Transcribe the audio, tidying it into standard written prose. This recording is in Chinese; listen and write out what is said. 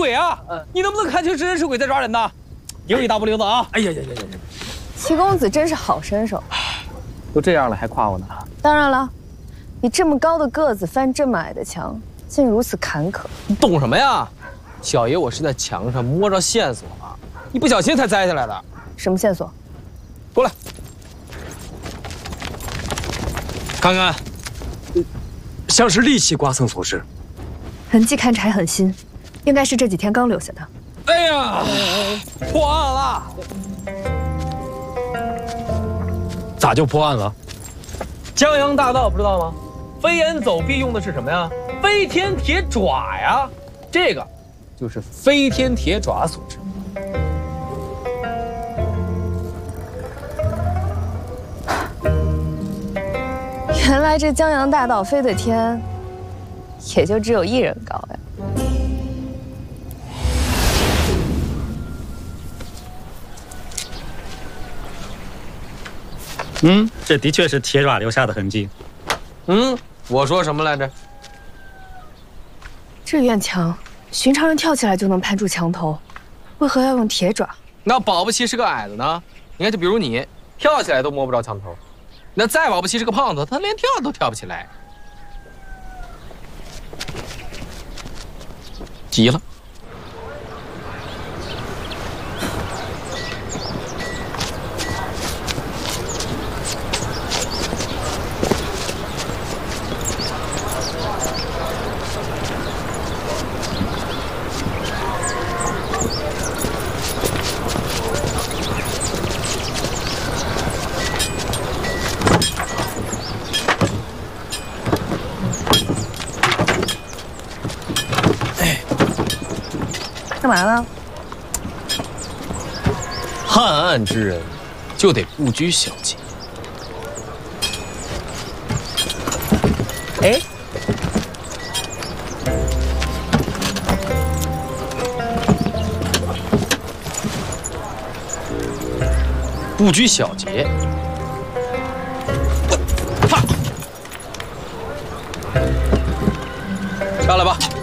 鬼啊！你能不能看清是人是鬼再抓人呢？有你大不溜子啊！哎呀呀呀呀！ 齐公子真是好身手， 都这样了还夸我呢？ 当然了，你这么高的个子翻这么矮的墙，竟如此坎坷。 你懂什么呀？小爷我是在墙上摸着线索了，你不小心才栽下来的。 什么线索？ 过来， 看看，像是利器刮蹭所致， 痕迹看起来很新，应该是这几天刚留下的。 哎呀，破案了！ 咋就破案了？ 江洋大盗不知道吗？飞檐走壁用的是什么呀？飞天铁爪呀！这个就是飞天铁爪所致。 原来这江洋大盗飞的天，也就只有一人高呀。 这的确是铁爪留下的痕迹。 我说什么来着？ 这院墙，寻常人跳起来就能攀住墙头，为何要用铁爪？ 那保不齐是个矮子呢。你看，就比如你，跳起来都摸不着墙头。那再保不齐是个胖子，他连跳都跳不起来。急了。 干嘛呢？ 探案之人就得不拘小节。哎，不拘小节。上来吧。